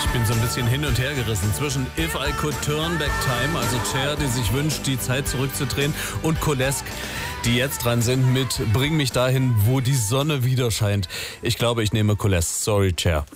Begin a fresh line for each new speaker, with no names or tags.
Ich bin so ein bisschen hin und her gerissen zwischen If I Could Turn Back Time, also Cher, die sich wünscht, die Zeit zurückzudrehen, und Colesk, die jetzt dran sind mit Bring mich dahin, wo die Sonne wieder scheint. Ich glaube, ich nehme Colesk. Sorry, Cher.